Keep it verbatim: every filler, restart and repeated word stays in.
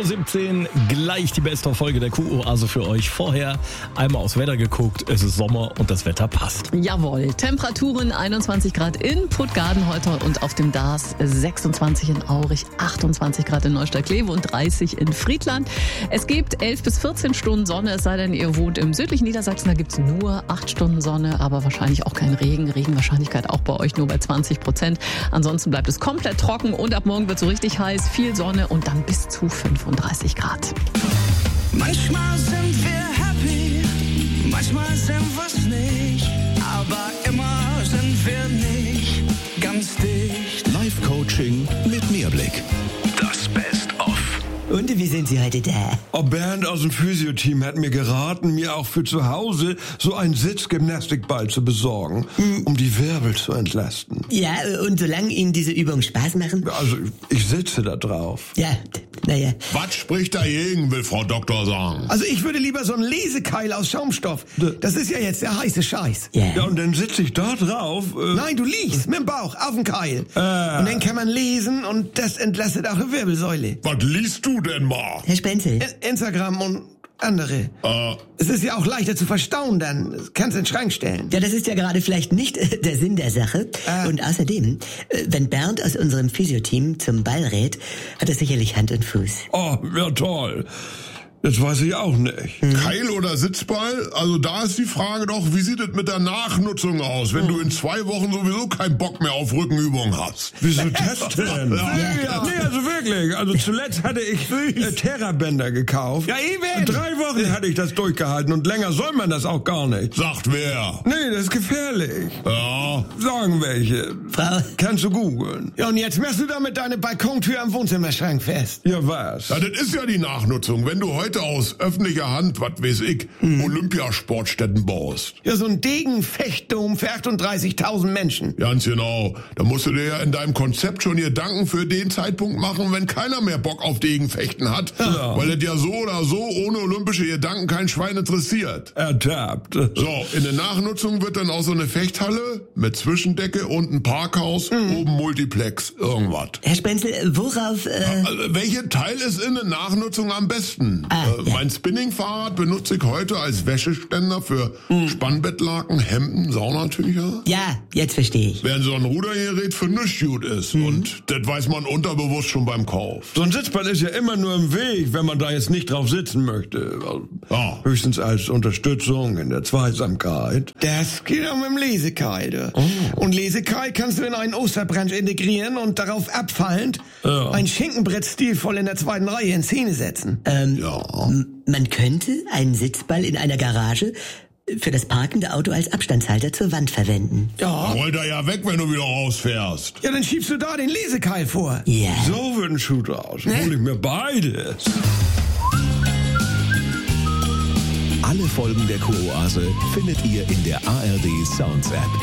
Uhr siebzehn, gleich die beste Folge der Q-Oase für euch. Vorher einmal aufs Wetter geguckt, es ist Sommer und das Wetter passt. Jawohl, Temperaturen einundzwanzig Grad in Puttgarden heute und auf dem Dars, sechsundzwanzig in Aurich, achtundzwanzig Grad in Neustadt-Kleve und dreißig in Friedland. Es gibt elf bis vierzehn Stunden Sonne, es sei denn, ihr wohnt im südlichen Niedersachsen, da gibt's nur acht Stunden Sonne, aber wahrscheinlich auch kein Regen. Regenwahrscheinlichkeit auch bei euch nur bei zwanzig Prozent. Ansonsten bleibt es komplett trocken und ab morgen wird so richtig heiß, viel Sonne und dann bis zu fünfunddreißig Grad. Manchmal sind wir happy, manchmal sind wir's nicht, aber immer sind wir nicht ganz dicht. Live-Coaching mit Mehrblick. Das Best-of. Und wie sind Sie heute da? Oh, Bernd aus dem Physio-Team hat mir geraten, mir auch für zu Hause so einen Sitzgymnastikball zu besorgen, hm. um die Wirbel zu entlasten. Ja, und solange Ihnen diese Übungen Spaß machen? Also, ich sitze da drauf. Ja, naja. Was spricht dagegen, will Frau Doktor sagen? Also ich würde lieber so einen Lesekeil aus Schaumstoff. Das ist ja jetzt der heiße Scheiß. Ja, ja und dann sitze ich da drauf. Äh Nein, du liegst mit dem Bauch auf dem Keil. Äh. Und dann kann man lesen und das entlastet auch die Wirbelsäule. Was liest du denn mal? Herr Spenzel. I- Instagram und andere. Äh. Es ist ja auch leichter zu verstauen dann. Das kannst du in den Schrank stellen. Ja, das ist ja gerade vielleicht nicht äh, der Sinn der Sache. Äh. Und außerdem, äh, wenn Bernd aus unserem Physio-Team zum Ball rät, hat es sicherlich Hand und Fuß. Oh, ja toll. Das weiß ich auch nicht. Mhm. Keil oder Sitzball? Also da ist die Frage doch, wie sieht es mit der Nachnutzung aus, wenn du in zwei Wochen sowieso keinen Bock mehr auf Rückenübungen hast? Wieso das denn? Ja. Ja. Nee, also wirklich. Also zuletzt hatte ich äh, Terrabänder gekauft. Ja, eben. Drei Wochen hatte ich das durchgehalten und länger soll man das auch gar nicht. Sagt wer? Nee, das ist gefährlich. Ja. Sagen welche. Frau? Kannst du googeln. Ja, und jetzt machst du damit deine Balkontür am Wohnzimmerschrank fest. Ja, was? Ja, das ist ja die Nachnutzung. Wenn du heute aus öffentlicher Hand, was weiß ich, hm. Olympiasportstätten baust. Ja, so ein Degenfechtdom für achtunddreißigtausend Menschen. Ganz genau. Da musst du dir ja in deinem Konzept schon Gedanken für den Zeitpunkt machen, wenn keiner mehr Bock auf Degenfechten hat. Ja. Weil es ja so oder so ohne olympische Gedanken kein Schwein interessiert. Ertappt. So, in der Nachnutzung wird dann auch so eine Fechthalle mit Zwischendecke und ein Parkhaus, hm. oben Multiplex, irgendwas. Herr Spenzel, worauf... Äh Also, welcher Teil ist in der Nachnutzung am besten? Ah, äh, ja. Mein Spinningfahrrad benutze ich heute als Wäscheständer für hm. Spannbettlaken, Hemden, Saunatücher. Ja, jetzt verstehe ich. Während so ein Rudergerät für nichts gut ist. Mhm. Und das weiß man unterbewusst schon beim Kauf. So ein Sitzball ist ja immer nur im Weg, wenn man da jetzt nicht drauf sitzen möchte. Ja. Höchstens als Unterstützung in der Zweisamkeit. Das geht auch mit dem Lesekeil. Oh. Und Lesekeil kannst du in einen Osterbranch integrieren und darauf abfallend Ja. ein Schinkenbrett stilvoll in der zweiten Reihe in Szene setzen. Ähm, Ja. m- man könnte einen Sitzball in einer Garage für das parkende Auto als Abstandshalter zur Wand verwenden. Ja. Rollt er ja weg, wenn du wieder rausfährst. Ja, dann schiebst du da den Lesekeil vor. Ja. So wird ein Schuh draus. Ne? Hol ich mir beides. Alle Folgen der Q-Oase findet ihr in der A R D Sounds App.